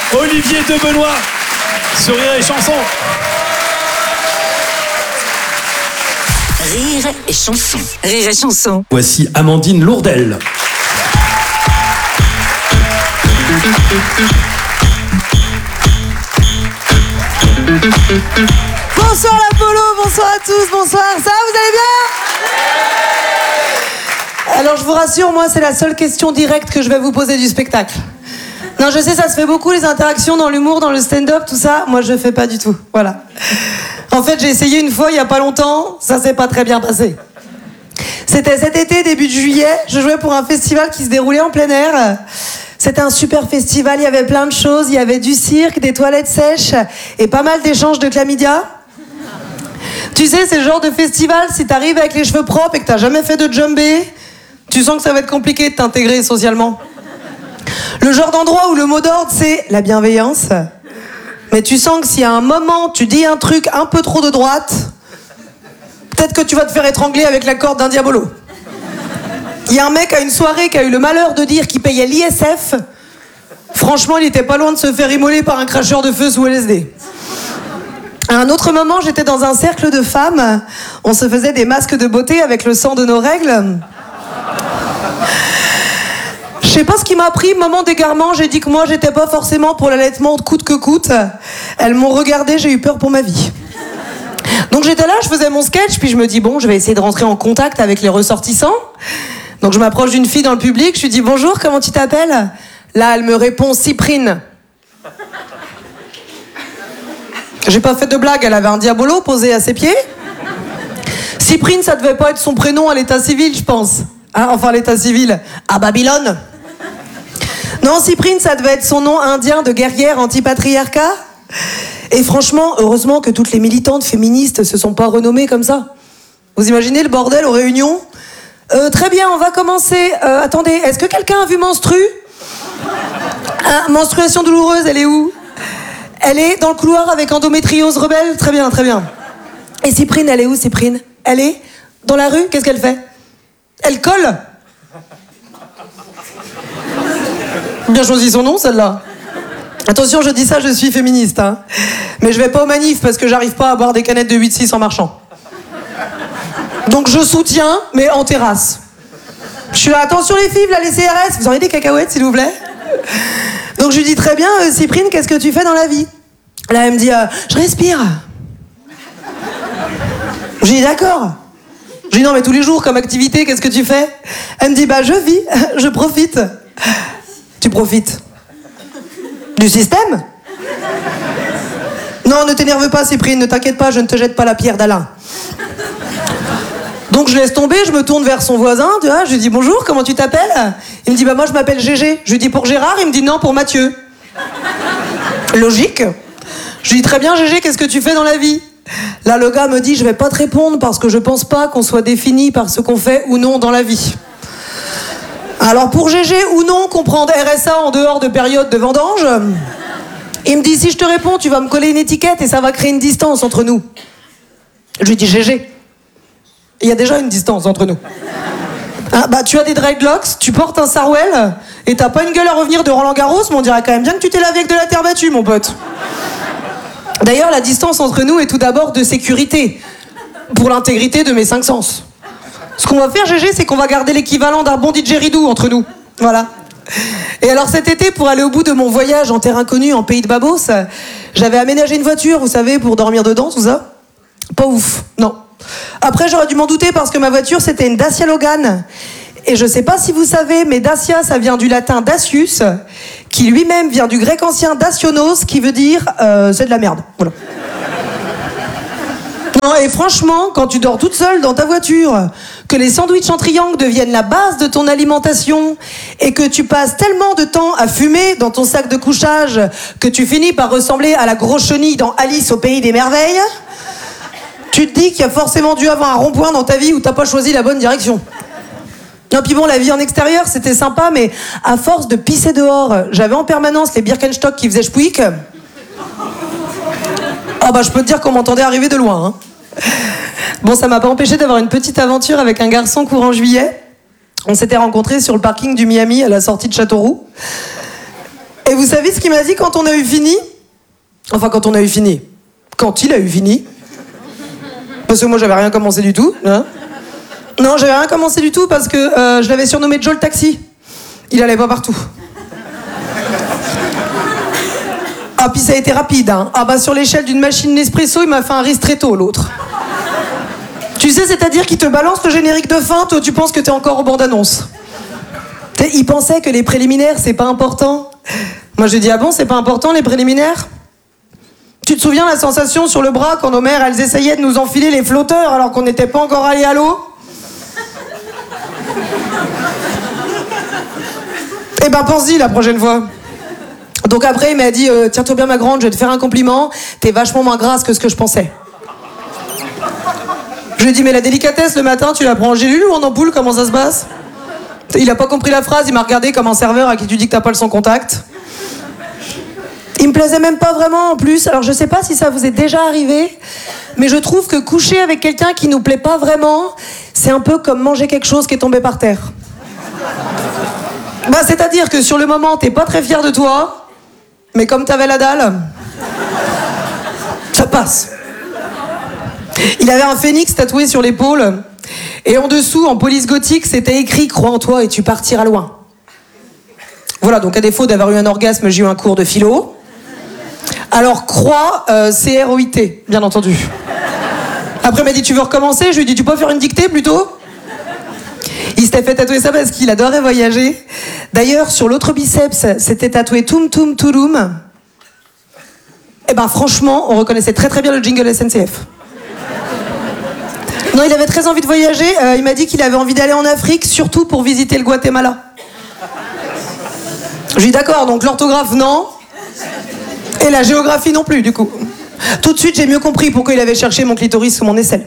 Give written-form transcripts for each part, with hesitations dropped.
Olivier Debenoît sur Rire et Chanson. Rire et Chanson. Rire et Chanson. Voici Amandine Lourdel. Bonsoir l'Apollo, bonsoir à tous, bonsoir, ça va, vous allez bien? Alors je vous rassure, moi c'est la seule question directe que je vais vous poser du spectacle. Non, je sais, ça se fait beaucoup les interactions dans l'humour, dans le stand-up, tout ça, moi je fais pas du tout, voilà. En fait j'ai essayé une fois il y a pas longtemps, ça s'est pas très bien passé. C'était cet été, début de juillet, je jouais pour un festival qui se déroulait en plein air. C'était un super festival, il y avait plein de choses, il y avait du cirque, des toilettes sèches et pas mal d'échanges de chlamydia. Tu sais, c'est le genre de festival, si t'arrives avec les cheveux propres et que t'as jamais fait de jumbé, tu sens que ça va être compliqué de t'intégrer socialement. Le genre d'endroit où le mot d'ordre, c'est la bienveillance. Mais tu sens que si à un moment, tu dis un truc un peu trop de droite, peut-être que tu vas te faire étrangler avec la corde d'un diabolo. Il y a un mec à une soirée qui a eu le malheur de dire qu'il payait l'ISF. Franchement, il était pas loin de se faire immoler par un cracheur de feu sous LSD. À un autre moment, j'étais dans un cercle de femmes. On se faisait des masques de beauté avec le sang de nos règles. Je sais pas ce qui m'a pris, moment d'égarement, j'ai dit que moi, j'étais pas forcément pour l'allaitement coûte que coûte. Elles m'ont regardé, j'ai eu peur pour ma vie. Donc j'étais là, je faisais mon sketch, puis je me dis, bon, je vais essayer de rentrer en contact avec les ressortissants. Donc je m'approche d'une fille dans le public, je lui dis, bonjour, comment tu t'appelles? Là, elle me répond, Cyprine. J'ai pas fait de blague, elle avait un diabolo posé à ses pieds. Cyprine, ça devait pas être son prénom à l'état civil, je pense. Hein, enfin, l'état civil, à Babylone. Non, Cyprine, ça devait être son nom indien de guerrière anti-patriarcat. Et franchement, heureusement que toutes les militantes féministes se sont pas renommées comme ça. Vous imaginez le bordel aux réunions? Très bien, on va commencer. Attendez, est-ce que quelqu'un a vu Menstru? Menstruation douloureuse, elle est où? Elle est dans le couloir avec endométriose rebelle. Très bien, très bien. Et Cyprine, elle est où, Cyprine? Elle est dans la rue, qu'est-ce qu'elle fait? Elle colle. Bien choisi son nom, celle-là. Attention, je dis ça, je suis féministe. Hein. Mais je vais pas aux manifs parce que j'arrive pas à boire des canettes de 8-6 en marchant. Donc je soutiens, mais en terrasse. Je suis là, attention les filles, là les CRS, vous auriez des cacahuètes s'il vous plaît? Donc je lui dis très bien, Cyprine, qu'est-ce que tu fais dans la vie? Là elle me dit, je respire. Je lui dis d'accord. Je lui dis non mais tous les jours comme activité, qu'est-ce que tu fais? Elle me dit, bah je vis, je profite. Tu profites? Du système? Non, ne t'énerve pas Cyprine, ne t'inquiète pas, je ne te jette pas la pierre d'Alain. Donc je laisse tomber, je me tourne vers son voisin, tu vois, je lui dis bonjour, comment tu t'appelles? Il me dit bah moi je m'appelle Gégé. Je lui dis pour Gérard, il me dit non pour Mathieu. Logique. Je lui dis très bien Gégé, qu'est-ce que tu fais dans la vie? Là le gars me dit je vais pas te répondre parce que je pense pas qu'on soit défini par ce qu'on fait ou non dans la vie. Alors pour Gégé ou non comprendre RSA en dehors de période de vendange, il me dit si je te réponds tu vas me coller une étiquette et ça va créer une distance entre nous. Je lui dis Gégé. Il y a déjà une distance entre nous. Ah, bah, tu as des dreadlocks, tu portes un sarouel, et t'as pas une gueule à revenir de Roland Garros, mais on dirait quand même bien que tu t'es lavé avec de la terre battue, mon pote. D'ailleurs, la distance entre nous est tout d'abord de sécurité, pour l'intégrité de mes 5 sens. Ce qu'on va faire, Gégé, c'est qu'on va garder l'équivalent d'un bon didgeridoo entre nous. Voilà. Et alors cet été, pour aller au bout de mon voyage en terre inconnue, en pays de Babos, j'avais aménagé une voiture, vous savez, pour dormir dedans, tout ça. Pas ouf, non. Après, j'aurais dû m'en douter parce que ma voiture, c'était une Dacia Logan. Et je sais pas si vous savez, mais Dacia, ça vient du latin Dacius, qui lui-même vient du grec ancien Dacionos, qui veut dire c'est de la merde. Voilà. Non, et franchement, quand tu dors toute seule dans ta voiture, que les sandwichs en triangle deviennent la base de ton alimentation, et que tu passes tellement de temps à fumer dans ton sac de couchage que tu finis par ressembler à la grosse chenille dans Alice au pays des merveilles, tu te dis qu'il y a forcément dû avoir un rond-point dans ta vie où t'as pas choisi la bonne direction. Non, puis bon, la vie en extérieur, c'était sympa, mais à force de pisser dehors, j'avais en permanence les Birkenstock qui faisaient chpouic. Ah bah, je peux te dire qu'on m'entendait arriver de loin. Hein. Bon, ça m'a pas empêché d'avoir une petite aventure avec un garçon courant juillet. On s'était rencontrés sur le parking du Miami à la sortie de Châteauroux. Et vous savez ce qu'il m'a dit quand on a eu fini? Enfin, quand on a eu fini. Quand il a eu fini. Parce que moi, j'avais rien commencé du tout. Hein. Non, j'avais rien commencé du tout parce que je l'avais surnommé Joe le taxi. Il allait pas partout. Ah, puis ça a été rapide, hein. Ah bah sur l'échelle d'une machine Nespresso, il m'a fait un ristretto, l'autre. Tu sais, c'est-à-dire qu'il te balance le générique de fin, toi tu penses que t'es encore aux bandes annonces. Il pensait que les préliminaires, c'est pas important. Moi je dis, ah bon, c'est pas important les préliminaires? Tu te souviens la sensation sur le bras quand nos mères, elles essayaient de nous enfiler les flotteurs alors qu'on n'était pas encore allé à l'eau? Eh ben pense-y la prochaine fois. Donc après, il m'a dit, tiens-toi bien ma grande, je vais te faire un compliment, t'es vachement moins grasse que ce que je pensais. Je lui ai dit, mais la délicatesse le matin, tu la prends en gélule ou en ampoule, comment ça se passe? Il a pas compris la phrase, il m'a regardé comme un serveur à qui tu dis que t'as pas le sans contact. Il me plaisait même pas vraiment en plus, alors je sais pas si ça vous est déjà arrivé, mais je trouve que coucher avec quelqu'un qui nous plaît pas vraiment, c'est un peu comme manger quelque chose qui est tombé par terre. Bah, c'est-à-dire que sur le moment, t'es pas très fier de toi, mais comme t'avais la dalle, ça passe. Il avait un phénix tatoué sur l'épaule, et en dessous, en police gothique, c'était écrit « Crois en toi et tu partiras loin ». Voilà, donc à défaut d'avoir eu un orgasme, j'ai eu un cours de philo. Alors, croix, C-R-O-I-T, bien entendu. Après, il m'a dit « Tu veux recommencer ?» Je lui ai dit « Tu peux faire une dictée, plutôt ?» Il s'était fait tatouer ça parce qu'il adorait voyager. D'ailleurs, sur l'autre biceps, c'était tatoué Toum Toum Touloum. Eh ben, franchement, on reconnaissait très très bien le jingle SNCF. Non, il avait très envie de voyager. Il m'a dit qu'il avait envie d'aller en Afrique, surtout pour visiter le Guatemala. Je lui ai dit d'accord, donc l'orthographe, non. Et la géographie non plus, du coup. Tout de suite, j'ai mieux compris pourquoi il avait cherché mon clitoris sous mon aisselle.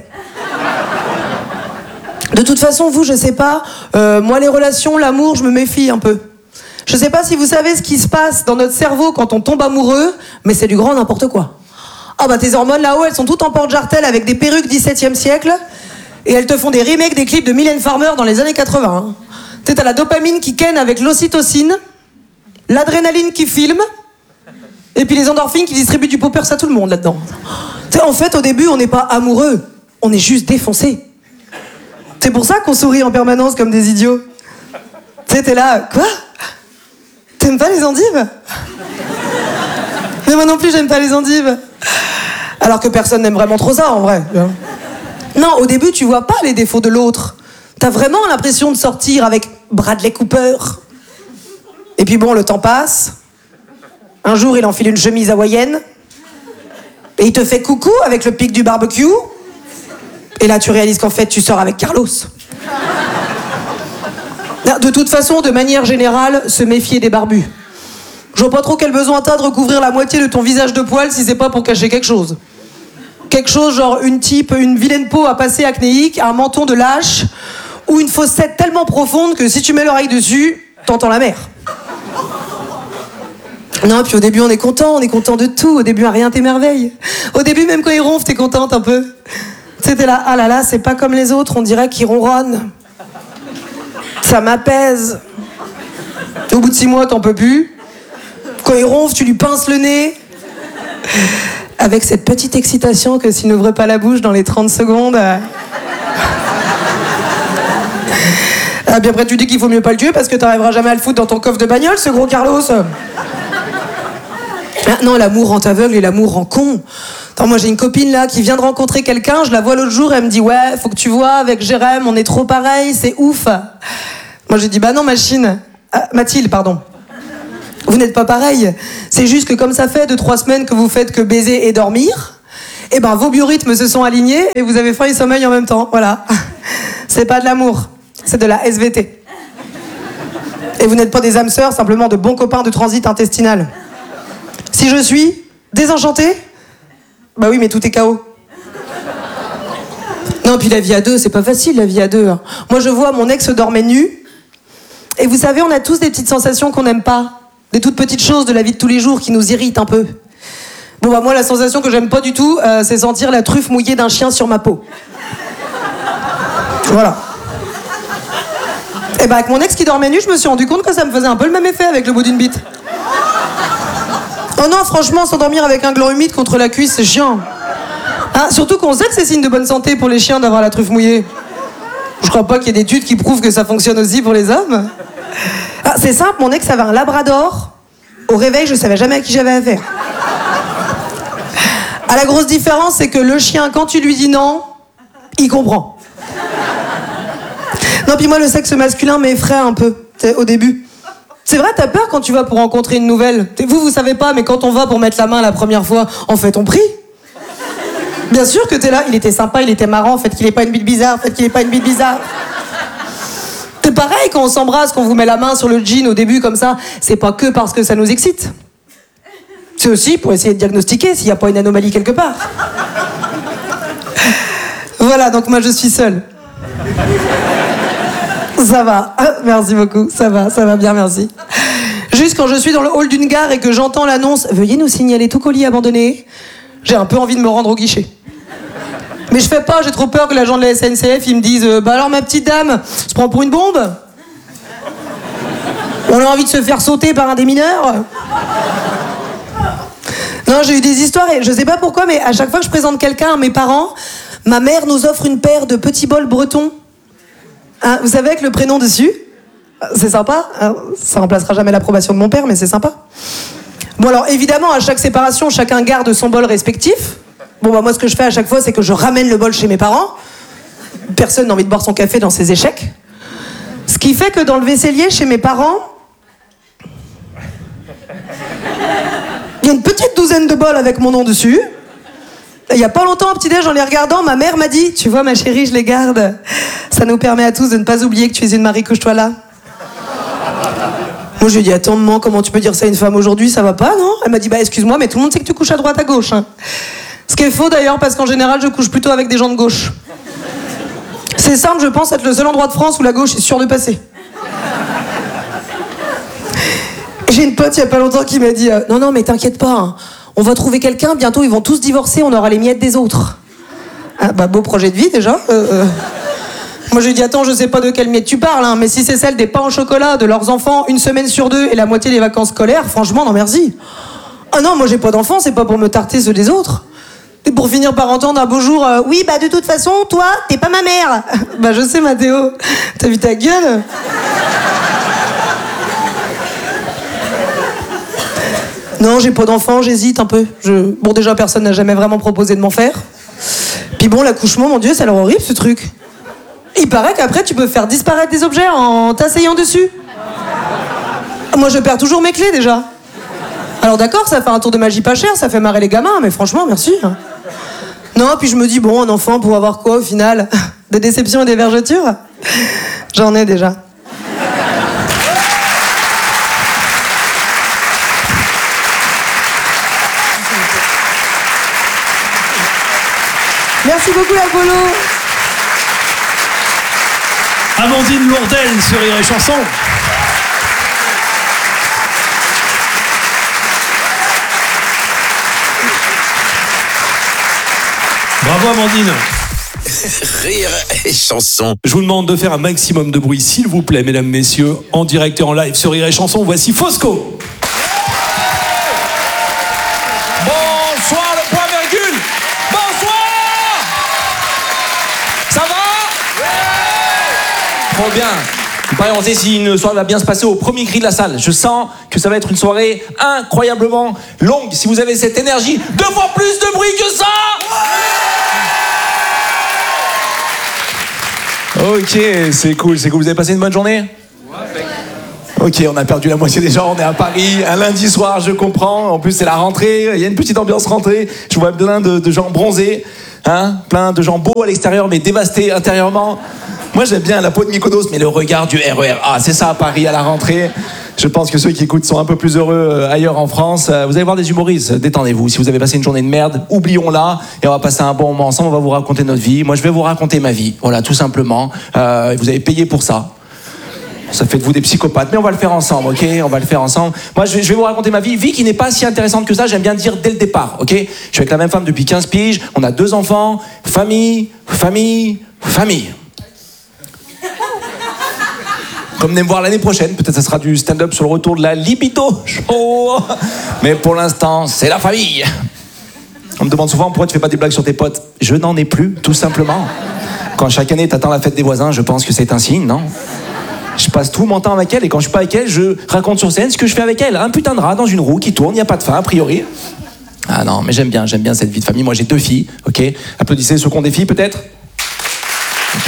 De toute façon, vous, je sais pas, moi les relations, l'amour, je me méfie un peu. Je sais pas si vous savez ce qui se passe dans notre cerveau quand on tombe amoureux, mais c'est du grand n'importe quoi. Ah bah tes hormones là-haut, elles sont toutes en porte-jartel avec des perruques 17e siècle, et elles te font des remakes des clips de Mylène Farmer dans les années 80. Hein. Tu sais, t'as la dopamine qui ken avec l'ocytocine, l'adrénaline qui filme, et puis les endorphines qui distribuent du poppers à tout le monde là-dedans. Tu sais, en fait, au début, on n'est pas amoureux, on est juste défoncé. C'est pour ça qu'on sourit en permanence comme des idiots. Tu sais, t'es là, quoi? T'aimes pas les endives? Mais moi non plus, j'aime pas les endives. Alors que personne n'aime vraiment trop ça, en vrai. Non, au début, tu vois pas les défauts de l'autre. T'as vraiment l'impression de sortir avec Bradley Cooper. Et puis bon, le temps passe. Un jour, il enfile une chemise hawaïenne. Et il te fait coucou avec le pic du barbecue. Et là, tu réalises qu'en fait, tu sors avec Carlos. De toute façon, de manière générale, se méfier des barbus. Je vois pas trop quel besoin t'as de recouvrir la moitié de ton visage de poils si c'est pas pour cacher quelque chose. Quelque chose genre une vilaine peau à passer acnéique, un menton de lâche, ou une fossette tellement profonde que si tu mets l'oreille dessus, t'entends la mer. Non, puis au début, on est content de tout. Au début, rien t'émerveille. Au début, même quand il ronfle, t'es contente un peu. C'était là, ah là là, c'est pas comme les autres, on dirait qu'ils ronronnent. Ça m'apaise. Au bout de 6 mois, t'en peux plus. Quand il ronfle, tu lui pinces le nez. Avec cette petite excitation que s'il n'ouvrait pas la bouche dans les 30 secondes... Ah, puis après, tu dis qu'il faut mieux pas le tuer parce que t'arriveras jamais à le foutre dans ton coffre de bagnole, ce gros Carlos. Ah, non, l'amour rend aveugle et l'amour rend con. Attends, moi j'ai une copine là qui vient de rencontrer quelqu'un, je la vois l'autre jour, elle me dit ouais, faut que tu vois, avec Jérém, on est trop pareil, c'est ouf. Moi j'ai dit bah non Mathilde, pardon. Vous n'êtes pas pareil. C'est juste que comme ça fait 2-3 semaines que vous faites que baiser et dormir, et ben vos biorhythmes se sont alignés et vous avez faim et sommeil en même temps. Voilà. C'est pas de l'amour, c'est de la SVT. Et vous n'êtes pas des âmes sœurs, simplement de bons copains de transit intestinal. Si je suis désenchantée, bah oui, mais tout est KO. Non, puis la vie à deux, c'est pas facile, la vie à deux. Moi, je vois mon ex dormait nu. Et vous savez, on a tous des petites sensations qu'on n'aime pas. Des toutes petites choses de la vie de tous les jours qui nous irritent un peu. Bon, bah moi, la sensation que j'aime pas du tout, c'est sentir la truffe mouillée d'un chien sur ma peau. Voilà. Et bah avec mon ex qui dormait nu, je me suis rendu compte que ça me faisait un peu le même effet avec le bout d'une bite. Oh non, franchement, s'endormir avec un gland humide contre la cuisse, c'est chiant. Ah, surtout qu'on sait que c'est signe de bonne santé pour les chiens d'avoir la truffe mouillée. Je crois pas qu'il y ait d'études qui prouvent que ça fonctionne aussi pour les hommes. Ah, c'est simple, mon ex avait un labrador. Au réveil, je savais jamais à qui j'avais affaire. Ah, la grosse différence, c'est que le chien, quand tu lui dis non, il comprend. Non, puis moi, le sexe masculin m'effraie un peu, au début. C'est vrai, t'as peur quand tu vas pour rencontrer une nouvelle. Vous savez pas, mais quand on va pour mettre la main la première fois, en fait, on prie. Bien sûr que t'es là, il était sympa, il était marrant, faites qu'il ait pas une bite bizarre, faites qu'il ait pas une bite bizarre. C'est pareil quand on s'embrasse, qu'on vous met la main sur le jean au début comme ça, c'est pas que parce que ça nous excite. C'est aussi pour essayer de diagnostiquer s'il n'y a pas une anomalie quelque part. Voilà, donc moi je suis seule. Ça va, merci beaucoup, ça va bien, merci. Juste quand je suis dans le hall d'une gare et que j'entends l'annonce « Veuillez nous signaler tout colis abandonné », j'ai un peu envie de me rendre au guichet. Mais je fais pas, j'ai trop peur que l'agent de la SNCF, il me dise « Bah alors ma petite dame, se prend pour une bombe ? On a envie de se faire sauter par un des mineurs ?» Non, j'ai eu des histoires et je sais pas pourquoi, mais à chaque fois que je présente quelqu'un à mes parents, ma mère nous offre une paire de petits bols bretons. Hein, vous savez, avec le prénom dessus. C'est sympa. Hein, ça remplacera jamais l'approbation de mon père, mais c'est sympa. Bon alors, évidemment, à chaque séparation, chacun garde son bol respectif. Bon, bah moi, ce que je fais à chaque fois, c'est que je ramène le bol chez mes parents. Personne n'a envie de boire son café dans ses échecs. Ce qui fait que dans le vaisselier, chez mes parents, il y a une petite douzaine de bols avec mon nom dessus. Il y a pas longtemps, au petit-déj, en les regardant, ma mère m'a dit « Tu vois, ma chérie, je les garde. Ça nous permet à tous de ne pas oublier que tu es une Marie, couche-toi là. » Moi, je lui ai dit « Attends, maman, comment tu peux dire ça à une femme aujourd'hui? Ça va pas, non ?» Elle m'a dit « Bah, excuse-moi, mais tout le monde sait que tu couches à droite, à gauche. Hein. » Ce qui est faux, d'ailleurs, parce qu'en général, je couche plutôt avec des gens de gauche. C'est simple, je pense être le seul endroit de France où la gauche est sûre de passer. J'ai une pote, il y a pas longtemps, qui m'a dit « Non, mais t'inquiète pas, hein. On va trouver quelqu'un, bientôt ils vont tous divorcer, on aura les miettes des autres. » Ah, bah, beau projet de vie, déjà. Moi, je lui ai dit, attends, je sais pas de quelle miette tu parles, hein, mais si c'est celle des pains au chocolat de leurs enfants 1 semaine sur 2 et la moitié des vacances scolaires, franchement, non merci. Ah non, moi j'ai pas d'enfants, c'est pas pour me tarter ceux des autres. Et pour finir par entendre un beau jour, oui, bah de toute façon, toi, t'es pas ma mère. Bah je sais, Mathéo, t'as vu ta gueule? Non, j'ai pas d'enfants, j'hésite un peu. Bon, déjà, personne n'a jamais vraiment proposé de m'en faire. Puis bon, l'accouchement, mon Dieu, ça a l'air horrible, ce truc. Il paraît qu'après, tu peux faire disparaître des objets en t'asseyant dessus. Moi, je perds toujours mes clés, déjà. Alors d'accord, ça fait un tour de magie pas cher, ça fait marrer les gamins, mais franchement, merci. Non, puis je me dis, bon, un enfant pour avoir quoi, au final? Des déceptions et des vergetures? J'en ai déjà. Merci beaucoup, Apollo. Amandine Lourdel sur Rire et Chanson. Bravo Amandine. Rire et Chanson. Je vous demande de faire un maximum de bruit, s'il vous plaît, mesdames, messieurs, en direct et en live sur Rire et Chanson. Voici Fosco. Bonsoir le point virgule. Bonsoir. Ça va? Trop bien. Pareil, on sait si une soirée va bien se passer au premier cri de la salle. Je sens que ça va être une soirée incroyablement longue. Si vous avez cette énergie, 2 fois plus de bruit que ça. Ok, c'est cool. Vous avez passé une bonne journée? Ok, on a perdu la moitié des gens, on est à Paris, un lundi soir, je comprends. En plus, c'est la rentrée, il y a une petite ambiance rentrée. Je vois plein de gens bronzés, hein, plein de gens beaux à l'extérieur, mais dévastés intérieurement. Moi, j'aime bien la peau de Mykonos, mais le regard du RER. Ah, c'est ça à Paris à la rentrée. Je pense que ceux qui écoutent sont un peu plus heureux ailleurs en France. Vous allez voir des humoristes, détendez-vous. Si vous avez passé une journée de merde, oublions-la et on va passer un bon moment ensemble. On va vous raconter notre vie. Moi, je vais vous raconter ma vie. Voilà, tout simplement. Vous avez payé pour ça. Ça fait de vous des psychopathes, mais on va le faire ensemble, ok? On va le faire ensemble. Moi, je vais vous raconter ma vie qui n'est pas si intéressante que ça, j'aime bien dire dès le départ, ok? Je suis avec la même femme depuis 15 piges, on a 2 enfants, famille. Comme venez me voir l'année prochaine, peut-être ça sera du stand-up sur le retour de la libido show. Mais pour l'instant, c'est la famille. On me demande souvent pourquoi tu fais pas des blagues sur tes potes. Je n'en ai plus, tout simplement. Quand chaque année t'attends la fête des voisins, je pense que c'est un signe, non? Je passe tout mon temps avec elle et quand je suis pas avec elle, je raconte sur scène ce que je fais avec elle. Un putain de rat dans une roue qui tourne, il n'y a pas de fin a priori. Ah non, mais j'aime bien cette vie de famille. Moi j'ai 2 filles, ok? Applaudissez ceux qui ont des filles peut-être? Ok.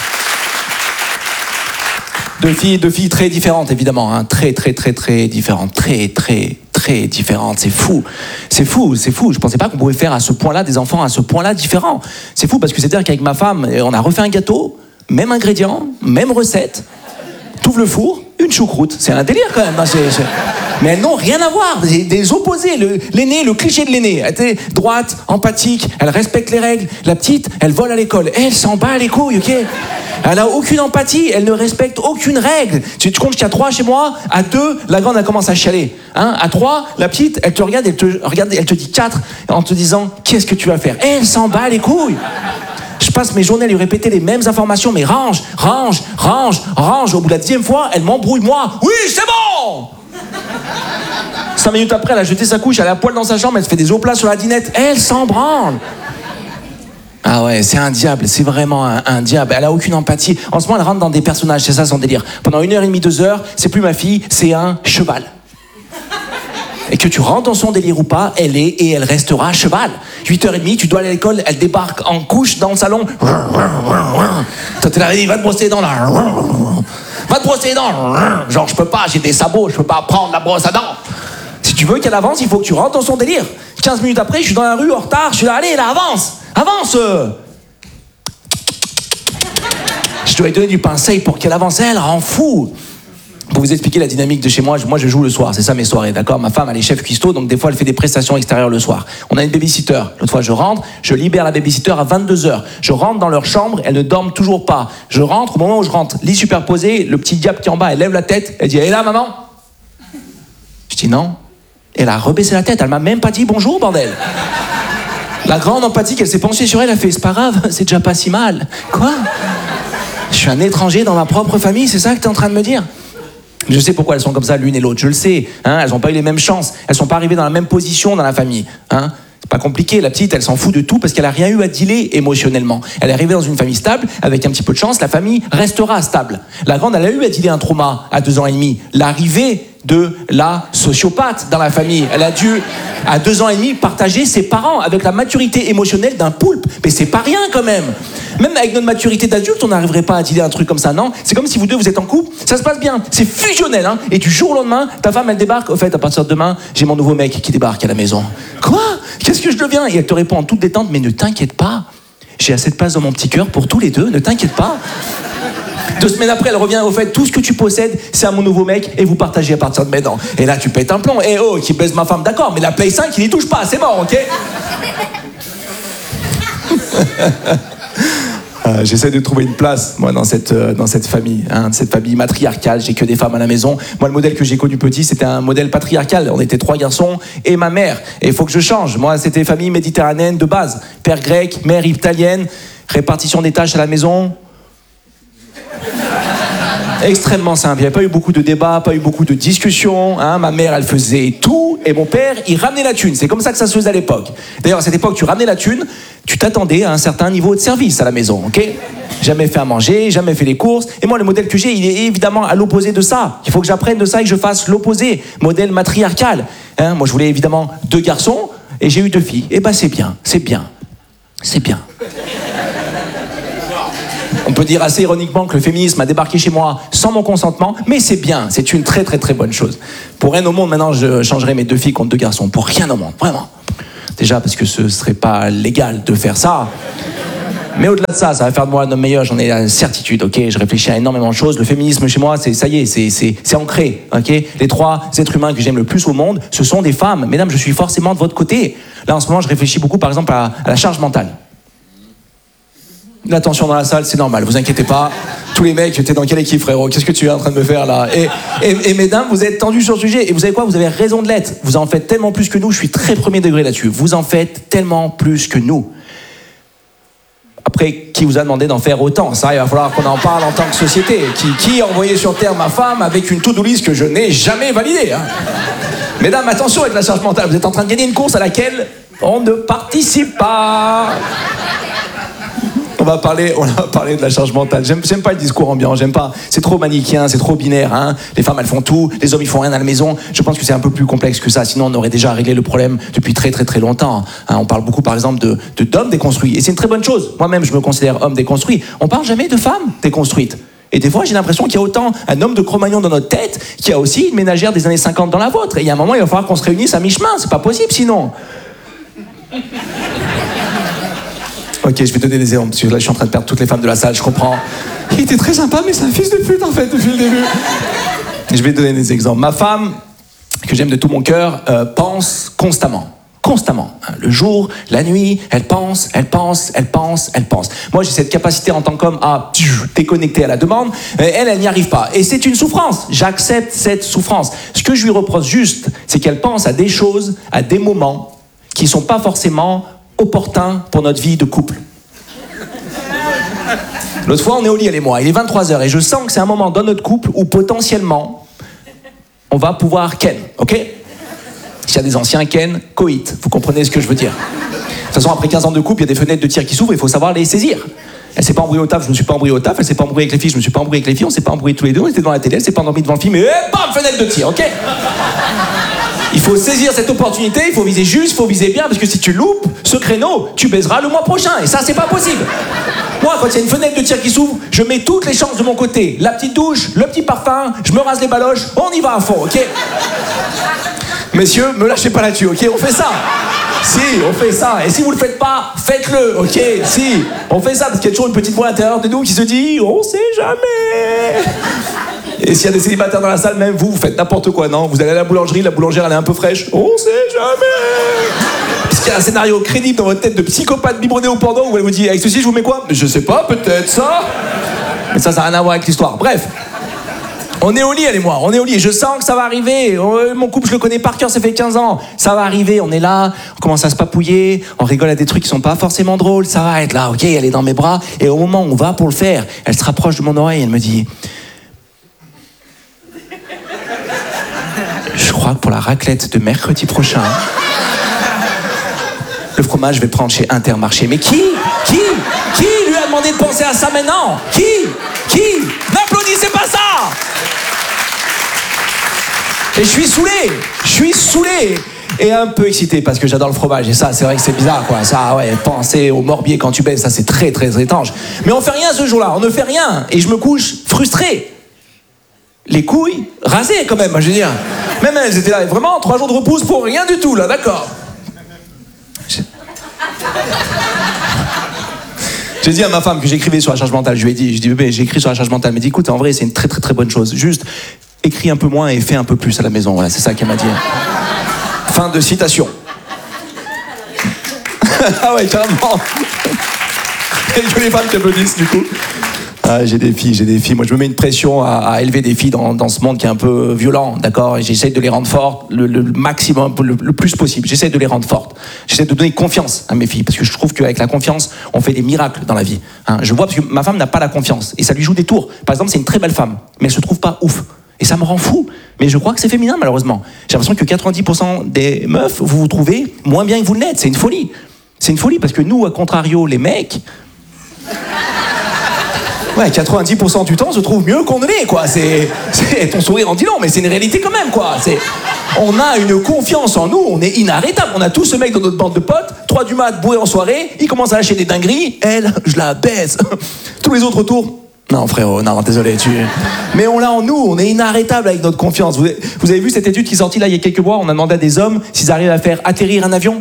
2 filles très différentes évidemment, hein. Très différentes, très différentes. C'est fou. Je pensais pas qu'on pouvait faire à ce point-là des enfants à ce point-là différents. C'est fou parce que c'est-à-dire qu'avec ma femme, on a refait un gâteau, même ingrédient, même recette. T'ouvres le four, une choucroute. C'est un délire quand même. Mais elles n'ont rien à voir. Des opposés. L'aînée, le cliché de l'aînée. Elle était droite, empathique, elle respecte les règles. La petite, elle vole à l'école. Elle s'en bat les couilles, ok? Elle a aucune empathie, elle ne respecte aucune règle. Tu comptes jusqu'à 3 chez moi, à 2, la grande elle commence à chialer. Hein? À 3, la petite, elle te regarde, elle te dit 4 en te disant qu'est-ce que tu vas faire? Elle s'en bat les couilles. Je passe mes journées à lui répéter les mêmes informations, mais range. Au bout de la 10e fois, elle m'embrouille, moi. Oui, c'est bon! 5 minutes après, elle a jeté sa couche, elle est à poil dans sa chambre, elle se fait des oplats sur la dinette. Elle s'en branle. Ah ouais, c'est un diable, c'est vraiment un diable. Elle a aucune empathie. En ce moment, elle rentre dans des personnages, c'est ça son délire. Pendant 1h30, 2 heures, c'est plus ma fille, c'est un cheval. Et que tu rentres dans son délire ou pas, elle est et elle restera cheval. 8h30, tu dois aller à l'école, elle débarque en couche dans le salon. Toi, t'es là, va te brosser les dents là. Va te brosser les dents. Genre, je peux pas, j'ai des sabots, je peux pas prendre la brosse à dents. Si tu veux qu'elle avance, il faut que tu rentres dans son délire. 15 minutes après, je suis dans la rue en retard, je suis là, allez, là, avance. Je dois lui donner du pain sec pour qu'elle avance, elle rend fou. Pour vous expliquer la dynamique de chez moi je joue le soir, c'est ça mes soirées, d'accord? Ma femme, elle est chef cuistot, donc des fois elle fait des prestations extérieures le soir. On a une babysitter. L'autre fois je rentre, je libère la babysitter à 22h. Je rentre dans leur chambre, elles ne dorment toujours pas. Je rentre, au moment où je rentre, lit superposé, le petit diable qui est en bas, elle lève la tête, elle dit, elle est là maman? Je dis non. Elle a rebaissé la tête, elle m'a même pas dit bonjour, bordel. La grande empathique, elle s'est penchée sur elle, elle a fait, c'est pas grave, c'est déjà pas si mal. Quoi? Je suis un étranger dans ma propre famille, c'est ça que t'es en train de me dire? Je sais pourquoi elles sont comme ça l'une et l'autre, je le sais. Hein, elles n'ont pas eu les mêmes chances, elles sont pas arrivées dans la même position dans la famille. Hein. C'est pas compliqué, la petite, elle s'en fout de tout parce qu'elle a rien eu à dealer émotionnellement. Elle est arrivée dans une famille stable, avec un petit peu de chance, la famille restera stable. La grande, elle a eu à dealer un trauma à 2 ans et demi. L'arrivée de la sociopathe dans la famille. Elle a dû, à 2 ans et demi, partager ses parents avec la maturité émotionnelle d'un poulpe. Mais c'est pas rien quand même. Même avec notre maturité d'adulte, on n'arriverait pas à dealer un truc comme ça, non? C'est comme si vous deux, vous êtes en couple, ça se passe bien, c'est fusionnel, hein? Et du jour au lendemain, ta femme, elle débarque. Au fait, à partir de demain, j'ai mon nouveau mec qui débarque à la maison. Quoi? Qu'est-ce que je deviens? Et elle te répond en toute détente, mais ne t'inquiète pas, j'ai assez de place dans mon petit cœur pour tous les deux, ne t'inquiète pas. 2 semaines après, elle revient, au fait, tout ce que tu possèdes, c'est à mon nouveau mec, et vous partagez à partir de maintenant. Et là, tu pètes un plomb. Eh oh, qui baise ma femme, d'accord, mais la Play 5, il n'y touche pas, c'est mort, ok? J'essaie de trouver une place, moi, dans cette famille, hein, cette famille matriarcale. J'ai que des femmes à la maison. Moi, le modèle que j'ai connu petit, c'était un modèle patriarcal. On était 3 garçons et ma mère. Et il faut que je change. Moi, c'était famille méditerranéenne de base. Père grec, mère italienne, répartition des tâches à la maison. Extrêmement simple, il n'y a pas eu beaucoup de débats, pas eu beaucoup de discussions, hein. Ma mère elle faisait tout et mon père il ramenait la thune, c'est comme ça que ça se faisait à l'époque. D'ailleurs à cette époque tu ramenais la thune, tu t'attendais à un certain niveau de service à la maison, ok? Jamais fait à manger, jamais fait les courses, et moi le modèle que j'ai il est évidemment à l'opposé de ça. Il faut que j'apprenne de ça et que je fasse l'opposé, modèle matriarcal, hein. Moi je voulais évidemment 2 garçons et j'ai eu 2 filles, et ben c'est bien. On peut dire assez ironiquement que le féminisme a débarqué chez moi sans mon consentement, mais c'est bien, c'est une très très très bonne chose. Pour rien au monde, maintenant, je changerai mes 2 filles contre 2 garçons. Pour rien au monde, vraiment. Déjà parce que ce serait pas légal de faire ça. Mais au-delà de ça va faire de moi un homme meilleur, j'en ai la certitude, ok? Je réfléchis à énormément de choses. Le féminisme chez moi, ça y est, c'est ancré, ok? Les 3 êtres humains que j'aime le plus au monde, ce sont des femmes. Mesdames, je suis forcément de votre côté. Là, en ce moment, je réfléchis beaucoup, par exemple, à la charge mentale. La tension dans la salle, c'est normal, vous inquiétez pas. Tous les mecs, t'es dans quelle équipe, frérot? Qu'est-ce que tu es en train de me faire là? Et mesdames, vous êtes tendus sur le sujet. Et vous savez quoi? Vous avez raison de l'être. Vous en faites tellement plus que nous. Je suis très premier degré là-dessus. Vous en faites tellement plus que nous. Après, qui vous a demandé d'en faire autant? Ça, il va falloir qu'on en parle en tant que société. Qui a envoyé sur Terre ma femme avec une to-do list que je n'ai jamais validée, hein? Mesdames, attention avec la charge mentale. Vous êtes en train de gagner une course à laquelle on ne participe pas. On va parler de la charge mentale. J'aime pas le discours ambiant, j'aime pas. C'est trop manichéen, c'est trop binaire, hein. Les femmes, elles font tout, les hommes, ils font rien à la maison. Je pense que c'est un peu plus complexe que ça. Sinon, on aurait déjà réglé le problème depuis très très très longtemps, hein. On parle beaucoup, par exemple, d'hommes déconstruits. Et c'est une très bonne chose. Moi-même, je me considère homme déconstruit. On parle jamais de femmes déconstruites. Et des fois, j'ai l'impression qu'il y a autant un homme de Cro-Magnon dans notre tête qu'il y a aussi une ménagère des années 50 dans la vôtre. Et il y a un moment, il va falloir qu'on se réunisse à mi-chemin. C'est pas possible sinon. Ok, je vais donner des exemples, parce que là, je suis en train de perdre toutes les femmes de la salle, je comprends. Il était très sympa, mais c'est un fils de pute, en fait, depuis le début. Je vais donner des exemples. Ma femme, que j'aime de tout mon cœur, pense constamment. Constamment. Le jour, la nuit, elle pense. Moi, j'ai cette capacité en tant qu'homme à déconnecter à la demande. Elle n'y arrive pas. Et c'est une souffrance. J'accepte cette souffrance. Ce que je lui reproche juste, c'est qu'elle pense à des choses, à des moments qui ne sont pas forcément opportun pour notre vie de couple. L'autre fois, on est au lit, elle et moi, il est 23h, et je sens que c'est un moment dans notre couple où potentiellement, on va pouvoir ken, ok? S'il y a des anciens ken, coït, vous comprenez ce que je veux dire. De toute façon, après 15 ans de couple, il y a des fenêtres de tir qui s'ouvrent, il faut savoir les saisir. Elle s'est pas embrouillée au taf, je me suis pas embrouillé au taf, elle s'est pas embrouillée avec les filles, je me suis pas embrouillé avec les filles, on s'est pas embrouillé tous les deux, on était dans la télé, elle s'est pas endormie devant le film, et bam, fenêtre de tir, ok? Il faut saisir cette opportunité, il faut viser juste, il faut viser bien, parce que si tu loupes ce créneau, tu baiseras le mois prochain, et ça, c'est pas possible. Moi, quand il y a une fenêtre de tir qui s'ouvre, je mets toutes les chances de mon côté. La petite douche, le petit parfum, je me rase les baloches, on y va à fond, ok? Messieurs, me lâchez pas là-dessus, ok? On fait ça. Si, on fait ça. Et si vous le faites pas, faites-le, ok? Si, on fait ça, parce qu'il y a toujours une petite voix à l'intérieur de nous qui se dit « On sait jamais !» Et s'il y a des célibataires dans la salle, même vous faites n'importe quoi, non? Vous allez à la boulangerie, la boulangère elle est un peu fraîche. On sait jamais. Parce qu'il y a un scénario crédible dans votre tête de psychopathe biberonné au porno où elle vous dit avec ceci je vous mets quoi? Je sais pas, peut-être ça. Mais ça n'a rien à voir avec l'histoire. Bref. On est au lit, elle et moi, on est au lit. Je sens que ça va arriver. Mon couple, je le connais par cœur, ça fait 15 ans. Ça va arriver, on est là, on commence à se papouiller, on rigole à des trucs qui sont pas forcément drôles. Ça va être là, ok, elle est dans mes bras. Et au moment où on va pour le faire, elle se rapproche de mon oreille, elle me dit... Je crois que pour la raclette de mercredi prochain, le fromage, je vais le prendre chez Intermarché. Mais qui lui a demandé de penser à ça maintenant? Qui? N'applaudissez pas ça! Et je suis saoulé et un peu excité parce que j'adore le fromage. Et ça, c'est vrai que c'est bizarre, quoi. Ça, ouais, penser au morbier quand tu baises, ça, c'est très, très étrange. Mais on fait rien ce jour-là, on ne fait rien. Et je me couche frustré. Les couilles rasées, quand même, je veux dire. Même elles étaient là, vraiment, 3 jours de repousse pour rien du tout, là, d'accord. J'ai dit à ma femme que j'écrivais sur la charge mentale. Je lui ai dit, bébé, j'ai écrit sur la charge mentale. Elle m'a dit, écoute, en vrai, c'est une très très très bonne chose. Juste, écris un peu moins et fais un peu plus à la maison. Voilà, c'est ça qu'elle m'a dit. Fin de citation. Ah ouais, carrément. Et que les femmes qui applaudissent, du coup. Ah, j'ai des filles. Moi, je me mets une pression à élever des filles dans ce monde qui est un peu violent, d'accord? Et j'essaie de les rendre fortes le maximum, le plus possible. J'essaie de les rendre fortes. J'essaie de donner confiance à mes filles, parce que je trouve qu'avec la confiance, on fait des miracles dans la vie. Hein, je vois, parce que ma femme n'a pas la confiance, et ça lui joue des tours. Par exemple, c'est une très belle femme, mais elle se trouve pas ouf. Et ça me rend fou. Mais je crois que c'est féminin, malheureusement. J'ai l'impression que 90% des meufs, vous vous trouvez moins bien que vous ne l'êtes. C'est une folie. C'est une folie, parce que nous, à contrario, les mecs... Ouais, 90% du temps, on se trouve mieux qu'on ne l'est, quoi. C'est ton sourire en dit long, mais c'est une réalité quand même, quoi. On a une confiance en nous, on est inarrêtable. On a tous ce mec dans notre bande de potes, 3 du mat, bourré en soirée, il commence à lâcher des dingueries, elle, je la baise. Tous les autres autour, non frérot, non, désolé, Mais on l'a en nous, on est inarrêtable avec notre confiance. Vous avez vu cette étude qui est sortie là il y a quelques mois, on a demandé à des hommes s'ils arrivent à faire atterrir un avion?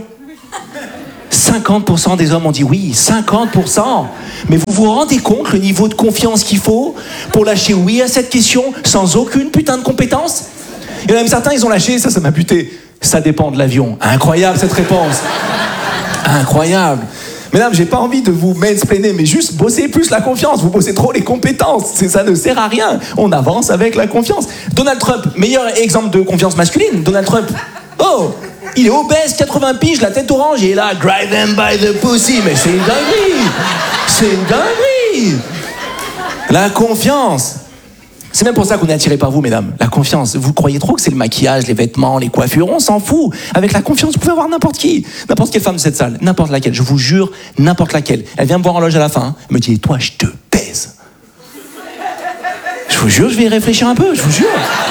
50% des hommes ont dit oui, 50%. Mais vous vous rendez compte le niveau de confiance qu'il faut pour lâcher oui à cette question sans aucune putain de compétence? Il y en a même certains, ils ont lâché, ça m'a buté. Ça dépend de l'avion. Incroyable cette réponse. Incroyable. Mesdames, j'ai pas envie de vous mansplainer, mais juste bossez plus la confiance. Vous bossez trop les compétences. Ça ne sert à rien. On avance avec la confiance. Donald Trump, meilleur exemple de confiance masculine. Donald Trump. Oh, Il est obèse, 80 piges, la tête orange, et il est là, grab them by the pussy. Mais c'est une dinguerie. C'est une dinguerie. La confiance. C'est même pour ça qu'on est attiré par vous, mesdames. La confiance. Vous croyez trop que c'est le maquillage, les vêtements, les coiffures. On s'en fout. Avec la confiance, vous pouvez avoir n'importe qui. N'importe quelle femme de cette salle. N'importe laquelle. Je vous jure, n'importe laquelle. Elle vient me voir en loge à la fin. Hein. Elle me dit, et toi, je te baise. Je vous jure, je vais y réfléchir un peu. Je vous jure.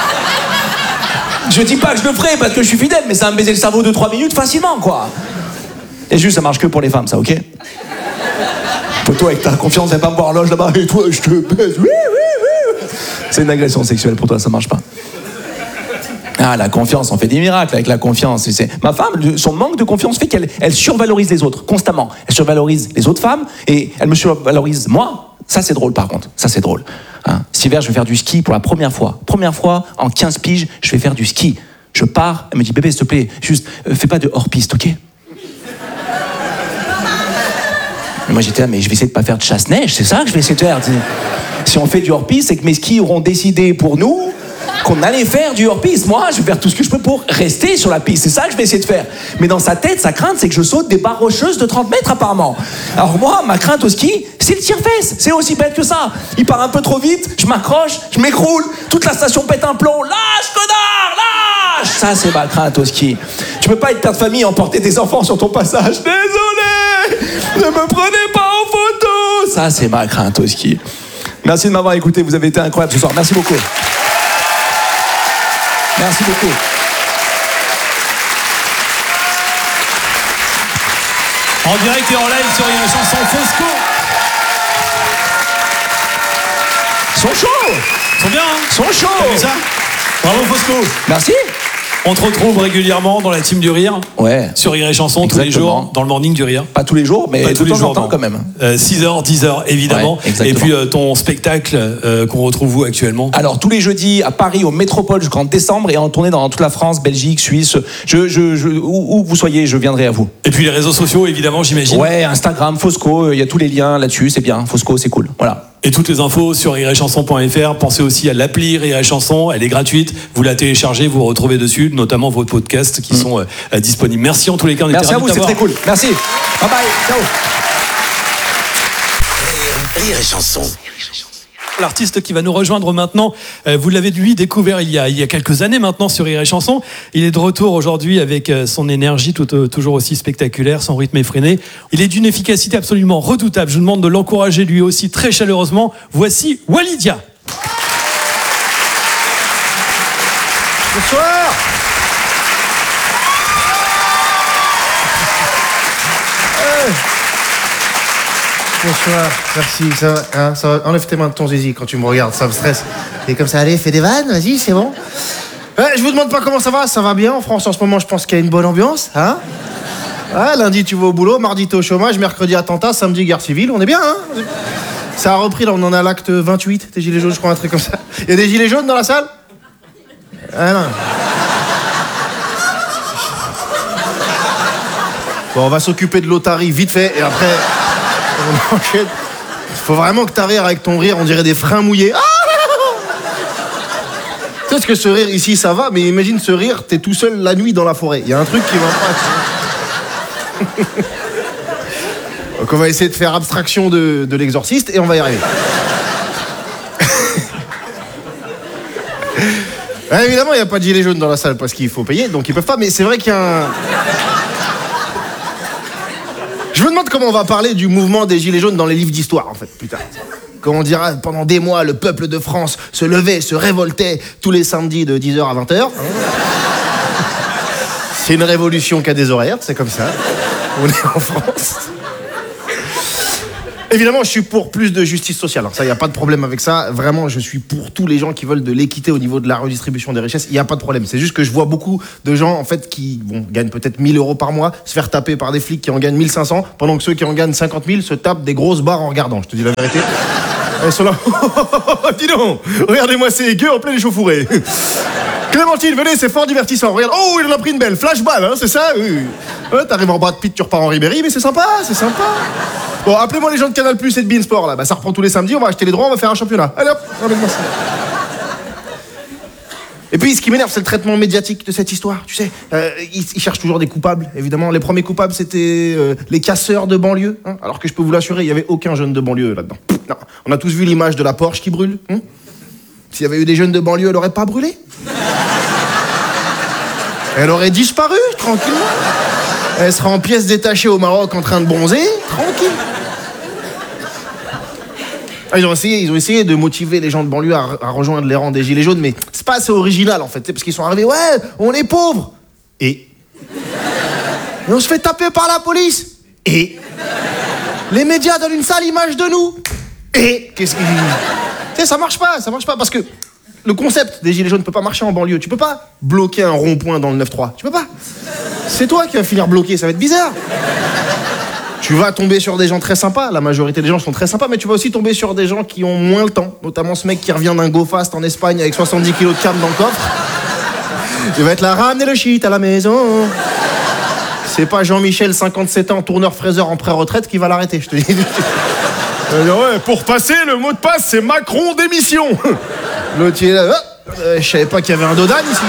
Je dis pas que je le ferai parce que je suis fidèle, mais ça va me baiser le cerveau 2-3 minutes facilement, quoi. Et juste, ça marche que pour les femmes, ça, ok? Toi, avec ta confiance, viens pas me voir en loge là-bas. Et toi, je te baise. Oui. C'est une agression sexuelle pour toi, ça marche pas. Ah, la confiance, on fait des miracles avec la confiance. Ma femme, son manque de confiance fait qu'elle survalorise les autres, constamment. Elle survalorise les autres femmes et elle me survalorise moi. Ça, c'est drôle, par contre. Ça, c'est drôle. Hein. Cet hiver, je vais faire du ski pour la première fois. Première fois, en 15 piges, je vais faire du ski. Je pars, elle me dit, bébé, s'il te plaît, juste, fais pas de hors-piste, ok? Et moi, j'étais là, mais je vais essayer de pas faire de chasse-neige, c'est ça que je vais essayer de faire. Si on fait du hors-piste, c'est que mes skis auront décidé pour nous qu'on allait faire du hors-piste. Moi, je vais faire tout ce que je peux pour rester sur la piste. C'est ça que je vais essayer de faire. Mais dans sa tête, sa crainte, c'est que je saute des barres rocheuses de 30 mètres, apparemment. Alors moi, ma crainte au ski, c'est le tire-fesse. C'est aussi bête que ça. Il part un peu trop vite, je m'accroche, je m'écroule, toute la station pète un plomb. Lâche, connard, lâche! Ça, c'est ma crainte au ski. Tu peux pas être père de famille et emporter des enfants sur ton passage. Désolé! Ne me prenez pas en photo! Ça, c'est ma crainte au ski. Merci de m'avoir écouté, vous avez été incroyable ce soir. Merci beaucoup. Merci beaucoup. En direct et en live sur une chanson Fosco. Ils sont chauds. Ils sont bien, hein? Ils sont chauds. T'as vu ça? Bravo Fosco. Merci. On te retrouve régulièrement dans la team du rire. Ouais. Sur Rire et Chanson, Exactement. tous les jours, dans le morning du rire. Pas tous les jours, mais Pas de temps en temps quand même. 6h, 10h, évidemment. Ouais, et puis ton spectacle qu'on retrouve où actuellement? Alors, tous les jeudis à Paris, au Métropole, jusqu'en décembre, et en tournée dans toute la France, Belgique, Suisse. Où que vous soyez, je viendrai à vous. Et puis les réseaux sociaux, évidemment, j'imagine. Ouais, Instagram, Fosco, il y a tous les liens là-dessus, c'est bien. Fosco, c'est cool. Voilà. Et toutes les infos sur rireetchanson.fr. Pensez aussi à l'appli Rire et Chanson. Elle est gratuite. Vous la téléchargez, vous retrouvez dessus, notamment vos podcasts qui sont disponibles. Merci en tous les cas. Merci à vous, c'est très cool. Merci. Bye bye. Ciao. Rire et Chanson. L'artiste qui va nous rejoindre maintenant, vous l'avez lui découvert il y a quelques années maintenant sur Rire et Chanson. Il est de retour aujourd'hui avec son énergie toujours aussi spectaculaire, son rythme effréné. Il est d'une efficacité absolument redoutable. Je vous demande de l'encourager lui aussi très chaleureusement. Voici Walidia. Bonsoir. Bonsoir, merci, ça va, hein, ça va. Enlève tes mains de ton zizi quand tu me regardes, ça me stresse. Et comme ça, allez, fais des vannes, vas-y, c'est bon. Je vous demande pas comment ça va bien en France en ce moment, je pense qu'il y a une bonne ambiance, hein. Lundi tu vas au boulot, mardi t'es au chômage, mercredi attentat, samedi guerre civile, on est bien, hein. Ça a repris, là, on en a l'acte 28 des gilets jaunes, je crois, un truc comme ça. Il y a des gilets jaunes dans la salle? Ah non. Bon, on va s'occuper de l'otarie vite fait, et après... on enchaîne. Faut vraiment que t'arrières avec ton rire, on dirait des freins mouillés. Tu sais que ce rire ici ça va, mais imagine ce rire, t'es tout seul la nuit dans la forêt. Il y a un truc qui va pas. Donc on va essayer de faire abstraction de l'exorciste et on va y arriver. Évidemment, il n'y a pas de gilet jaune dans la salle parce qu'il faut payer, donc ils peuvent pas, mais c'est vrai qu'il y a un... Je me demande comment on va parler du mouvement des gilets jaunes dans les livres d'histoire, en fait, putain. Quand on dira, pendant des mois, le peuple de France se levait, se révoltait tous les samedis de 10h à 20h. C'est une révolution qui a des horaires, c'est comme ça. On est en France. Évidemment, je suis pour plus de justice sociale. Ça, il n'y a pas de problème avec ça. Vraiment, je suis pour tous les gens qui veulent de l'équité au niveau de la redistribution des richesses. Il n'y a pas de problème. C'est juste que je vois beaucoup de gens, en fait, qui gagnent peut-être 1 000 € par mois, se faire taper par des flics qui en gagnent 1 500, pendant que ceux qui en gagnent 50 000 se tapent des grosses barres en regardant. Je te dis la vérité. Ils sont là. Dis donc, regardez-moi ces gueux en plein échauffourée. Clémentine, venez, c'est fort divertissant. Regarde, oh, il en a pris une belle. Flashball, hein, c'est ça? Oui. Ouais, t'arrives en Brad Pitt, tu repars en Ribéry, mais c'est sympa, c'est sympa. Bon, appelez-moi les gens de Canal Plus et de Beansport, là. Bah, ça reprend tous les samedis, on va acheter les droits, on va faire un championnat. Allez hop, ramène-moi ça. Et puis, ce qui m'énerve, c'est le traitement médiatique de cette histoire. Tu sais, ils cherchent toujours des coupables, évidemment. Les premiers coupables, c'était les casseurs de banlieue. Hein, alors que je peux vous l'assurer, il n'y avait aucun jeune de banlieue là-dedans. Non. On a tous vu l'image de la Porsche qui brûle. Hein. S'il y avait eu des jeunes de banlieue, elle n'aurait pas brûlé. Elle aurait disparu, tranquillement. Elle sera en pièces détachées au Maroc en train de bronzer, tranquille. Ils ont essayé de motiver les gens de banlieue à rejoindre les rangs des Gilets jaunes, mais c'est pas assez original en fait, parce qu'ils sont arrivés, ouais, on est pauvres. Et on se fait taper par la police. Et les médias donnent une sale image de nous. Et qu'est-ce qu'ils... Tu sais, ça marche pas, parce que le concept des Gilets jaunes ne peut pas marcher en banlieue. Tu peux pas bloquer un rond-point dans le 9-3. Tu peux pas. C'est toi qui vas finir bloqué, ça va être bizarre. Tu vas tomber sur des gens très sympas, la majorité des gens sont très sympas, mais tu vas aussi tomber sur des gens qui ont moins le temps, notamment ce mec qui revient d'un go fast en Espagne avec 70 kilos de cam dans le coffre. Il va être là, ramener le shit à la maison. C'est pas Jean-Michel, 57 ans, tourneur-fraiseur en pré-retraite qui va l'arrêter, je te dis. Ouais, pour passer, le mot de passe, c'est Macron démission. L'autre, il est là, je savais pas qu'il y avait un Dodan ici.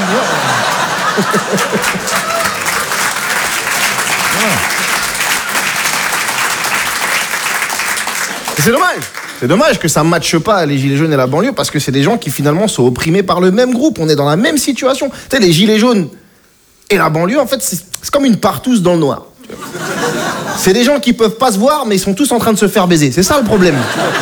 C'est dommage. C'est dommage que ça ne matche pas les Gilets jaunes et la banlieue parce que c'est des gens qui finalement sont opprimés par le même groupe. On est dans la même situation. Tu sais, les Gilets jaunes et la banlieue, en fait, c'est comme une partouze dans le noir. C'est des gens qui peuvent pas se voir, mais ils sont tous en train de se faire baiser. C'est ça le problème.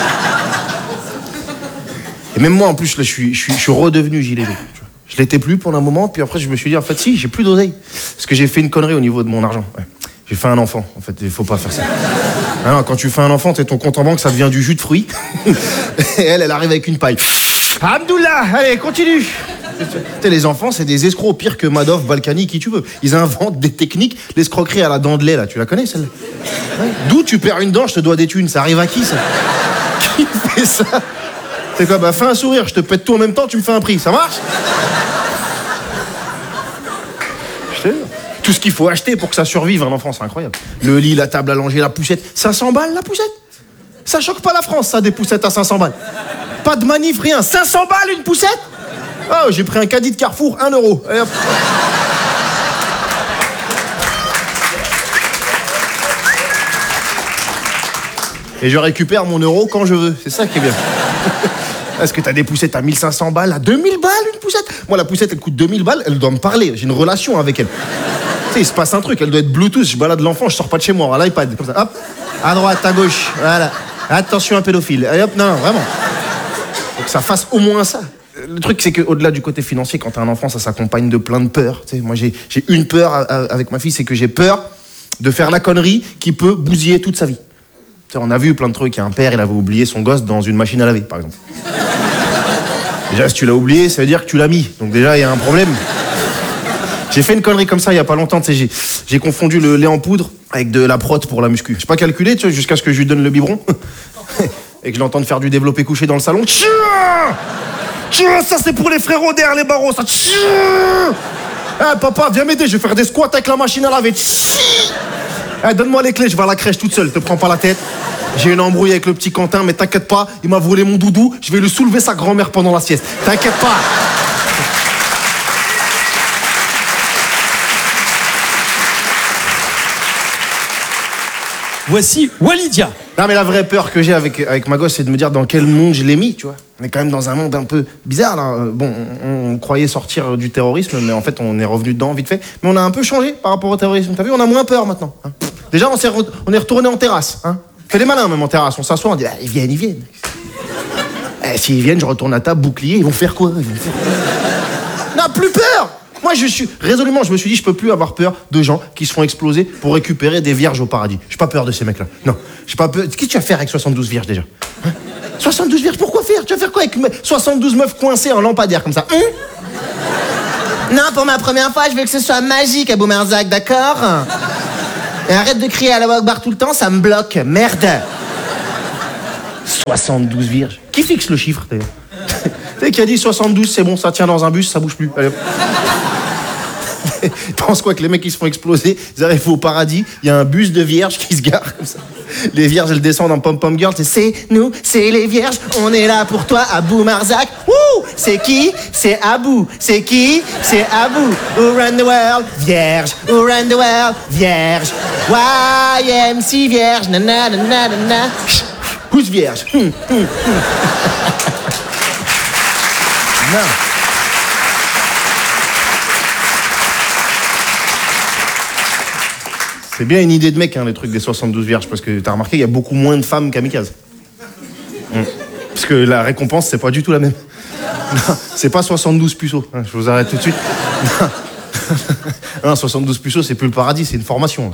Et même moi, en plus, là, je suis redevenu gilet jaune. Je l'étais plus pendant un moment, puis après, je me suis dit, en fait, si, j'ai plus d'oseille. Parce que j'ai fait une connerie au niveau de mon argent. Ouais. J'ai fait un enfant, en fait, il faut pas faire ça. Alors, quand tu fais un enfant, ton compte en banque, ça devient du jus de fruits. Et elle arrive avec une paille. Abdullah, allez, continue. Les enfants, c'est des escrocs, pire que Madoff, Balkany, qui tu veux. Ils inventent des techniques, l'escroquerie à la dent de lait, là, tu la connais, celle-là? Ouais. D'où tu perds une dent, je te dois des thunes, ça arrive à qui, ça? Qui fait ça? C'est quoi, bah fais un sourire, je te pète tout en même temps, tu me fais un prix, ça marche? Tout ce qu'il faut acheter pour que ça survive, un enfant, c'est incroyable. Le lit, la table à langer, la poussette, 500 balles la poussette? Ça choque pas la France, ça, des poussettes à 500 balles. Pas de manif, rien, 500 balles une poussette? Oh, j'ai pris un caddie de Carrefour, 1 euro. Et hop. Et je récupère mon euro quand je veux, c'est ça qui est bien. Est-ce que t'as des poussettes à 1500 balles, à 2000 balles une poussette? Moi, la poussette, elle coûte 2000 balles, elle doit me parler, j'ai une relation avec elle. Tu sais, il se passe un truc, elle doit être Bluetooth, je balade l'enfant, je sors pas de chez moi, à l'iPad, comme ça, hop, à droite, à gauche, voilà. Attention, un pédophile. Allez, hop, non, vraiment. Faut que ça fasse au moins ça. Le truc, c'est qu'au-delà du côté financier, quand t'as un enfant, ça s'accompagne de plein de peurs. Tu sais, moi, j'ai une peur avec ma fille, c'est que j'ai peur de faire la connerie qui peut bousiller toute sa vie. Tu sais, on a vu plein de trucs. Il y a un père, il avait oublié son gosse dans une machine à laver, par exemple. Déjà, si tu l'as oublié, ça veut dire que tu l'as mis. Donc déjà, il y a un problème. J'ai fait une connerie comme ça il y a pas longtemps. Tu sais, j'ai confondu le lait en poudre avec de la prot pour la muscu. J'ai pas calculé, tu vois, jusqu'à ce que je lui donne le biberon et que je l'entende faire du développé couché dans le salon. Ça c'est pour les frérots derrière les barreaux, ça. Ah, papa, viens m'aider, je vais faire des squats avec la machine à laver. Ah, donne-moi les clés, je vais à la crèche toute seule, te prends pas la tête. J'ai une embrouille avec le petit Quentin, mais t'inquiète pas, il m'a volé mon doudou, je vais lui soulever sa grand-mère pendant la sieste. T'inquiète pas. Voici Walidia. Non mais la vraie peur que j'ai avec ma gosse, c'est de me dire dans quel monde je l'ai mis, tu vois. On est quand même dans un monde un peu bizarre, là. Bon, on croyait sortir du terrorisme, mais en fait, on est revenu dedans vite fait. Mais on a un peu changé par rapport au terrorisme. T'as vu, on a moins peur maintenant. Hein. Déjà, on est retourné en terrasse. Hein. On fait les malins même en terrasse. On s'assoit, on dit, ah, ils viennent. S'ils viennent, je retourne à table, bouclier, ils vont faire quoi? Non, plus peur. Moi, je me suis dit, je peux plus avoir peur de gens qui se font exploser pour récupérer des vierges au paradis. J'ai pas peur de ces mecs-là. Non, j'ai pas peur. Qu'est-ce que tu vas faire avec 72 vierges déjà? 72 vierges, pourquoi faire? Tu vas faire quoi avec 72 meufs coincées en lampadaire comme ça? Non, pour ma première fois, je veux que ce soit magique à Boumerzac, d'accord? Et arrête de crier à la Akbar tout le temps, ça me bloque. Merde. 72 vierges. Qui fixe le chiffre, d'ailleurs? Tu sais qui a dit 72, c'est bon, ça tient dans un bus, ça bouge plus. Allez. Ils pensent quoi, que les mecs qui se font exploser, ils arrivent au paradis, il y a un bus de vierges qui se gare comme ça. Les vierges, elles descendent en pom-pom girl, c'est nous, c'est les vierges, on est là pour toi, Abou Marzac. Wouh! C'est qui? C'est Abou. C'est qui? C'est Abou. Who run the world? Vierge. Who run the world? Vierge. YMC vierge. Nana, nana, nana. Who's vierge? Non. C'est bien une idée de mec, hein, les trucs des 72 vierges, parce que t'as remarqué, il y a beaucoup moins de femmes kamikazes. Parce que la récompense, c'est pas du tout la même. Non, c'est pas 72 puceaux, hein, je vous arrête tout de suite. Non, 72 puceaux, c'est plus le paradis, c'est une formation.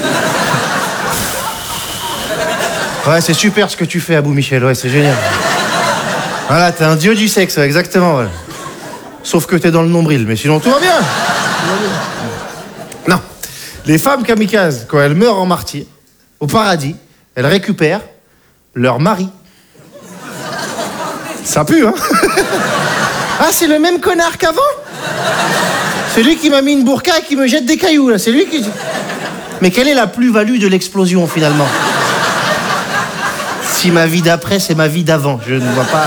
Ouais, c'est super ce que tu fais, Abou Michel, ouais, c'est génial. Voilà, t'es un dieu du sexe, ouais, exactement. Voilà. Sauf que t'es dans le nombril, mais sinon tout va bien. Non. Les femmes kamikazes, quand elles meurent en martyr, au paradis, elles récupèrent leur mari. Ça pue, hein? Ah, c'est le même connard qu'avant? C'est lui qui m'a mis une burqa et qui me jette des cailloux, là. C'est lui qui... Mais quelle est la plus-value de l'explosion, finalement? Si ma vie d'après, c'est ma vie d'avant. Je ne vois pas...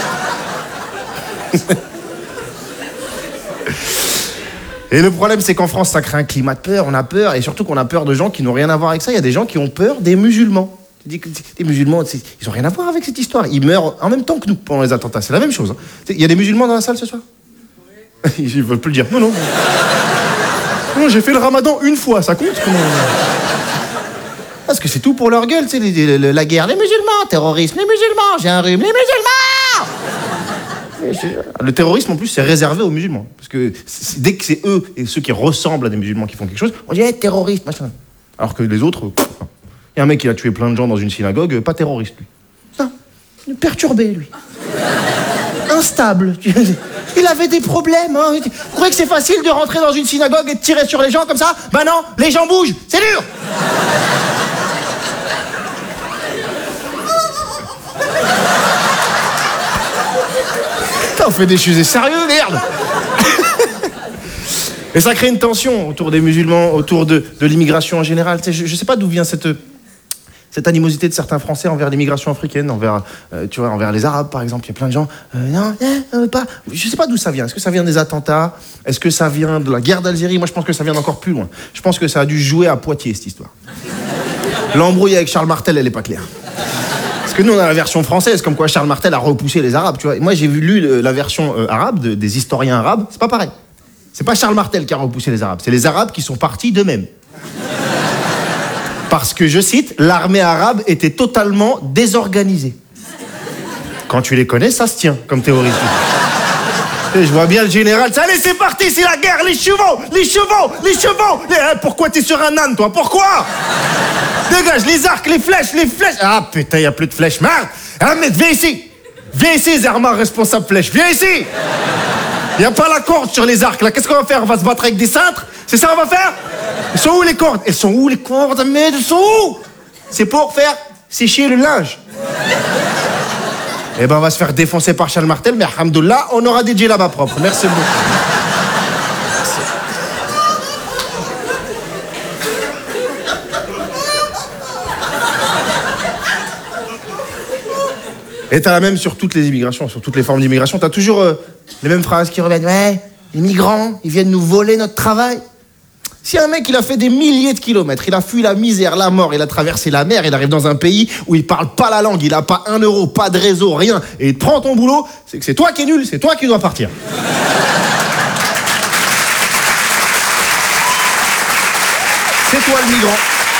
Et le problème, c'est qu'en France, ça crée un climat de peur, on a peur, et surtout qu'on a peur de gens qui n'ont rien à voir avec ça. Il y a des gens qui ont peur des musulmans. Les musulmans, ils n'ont rien à voir avec cette histoire. Ils meurent en même temps que nous pendant les attentats. C'est la même chose. Il y a des musulmans dans la salle ce soir? Ils ne veulent plus le dire. Non, non. Non, j'ai fait le ramadan une fois, ça compte? Parce que c'est tout pour leur gueule, tu sais, la guerre, les musulmans, terrorisme, les musulmans, j'ai un rhume, les musulmans! Le terrorisme, en plus, c'est réservé aux musulmans. Parce que dès que c'est eux et ceux qui ressemblent à des musulmans qui font quelque chose, on dit hey, terroriste, machin. Alors que les autres, il y a un mec qui a tué plein de gens dans une synagogue, pas terroriste, lui. Non, perturbé, lui. Instable. Il avait des problèmes. Hein. Vous croyez que c'est facile de rentrer dans une synagogue et de tirer sur les gens comme ça? Ben non, les gens bougent, c'est dur. On fait des sujets sérieux, merde. Et ça crée une tension autour des musulmans, autour de l'immigration en général. Tu sais, je sais pas d'où vient cette animosité de certains Français envers l'immigration africaine, envers les Arabes, par exemple. Il y a plein de gens... non, pas... Je sais pas d'où ça vient. Est-ce que ça vient des attentats? Est-ce que ça vient de la guerre d'Algérie? Moi, je pense que ça vient d'encore plus loin. Je pense que ça a dû jouer à Poitiers, cette histoire. L'embrouille avec Charles Martel, elle est pas claire. Parce que nous, on a la version française, comme quoi Charles Martel a repoussé les Arabes, tu vois. Et moi, j'ai lu la version arabe des historiens arabes. C'est pas pareil. C'est pas Charles Martel qui a repoussé les Arabes. C'est les Arabes qui sont partis d'eux-mêmes. Parce que, je cite, l'armée arabe était totalement désorganisée. Quand tu les connais, ça se tient comme théorie. Et je vois bien le général. Allez, c'est parti, c'est la guerre, les chevaux, les chevaux, les chevaux. Pourquoi t'es sur un âne, toi? Pourquoi? Dégage, les arcs, les flèches, les flèches. Ah putain, y a plus de flèches, merde. Ah mec, viens ici. Viens ici, Zerma, responsable flèche. Viens ici. Y a pas la corde sur les arcs, là. Qu'est-ce qu'on va faire? On va se battre avec des cintres? C'est ça qu'on va faire? Elles sont où les cordes? Elles sont où les cordes? Mais elles sont où? C'est pour faire sécher le linge. Eh ben, on va se faire défoncer par Charles Martel, mais alhamdoulilah, on aura des djellabas propres. Merci beaucoup. Et t'as la même sur toutes les immigrations, sur toutes les formes d'immigration. T'as toujours les mêmes phrases qui reviennent. Ouais, les migrants, ils viennent nous voler notre travail. Si un mec, il a fait des milliers de kilomètres, il a fui la misère, la mort, il a traversé la mer, il arrive dans un pays où il parle pas la langue, il a pas 1 euro, pas de réseau, rien, et il te prend ton boulot, c'est que c'est toi qui es nul, c'est toi qui dois partir. C'est toi le migrant.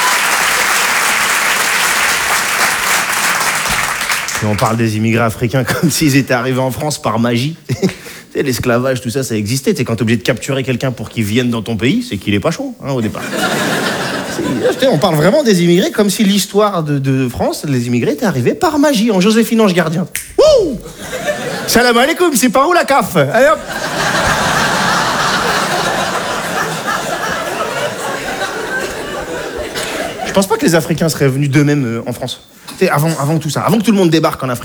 Et on parle des immigrés africains comme s'ils étaient arrivés en France par magie. L'esclavage, tout ça, ça existait. Quand t'es obligé de capturer quelqu'un pour qu'il vienne dans ton pays, c'est qu'il est pas chaud, hein, au départ. On parle vraiment des immigrés comme si l'histoire de France, les immigrés étaient arrivés par magie, en Joséphine Ange Gardien. Wouh! Salam alaikum, c'est par où la CAF? Allez hop! Je pense pas que les Africains seraient venus d'eux-mêmes en France. Avant tout ça, avant que tout le monde débarque en Afrique.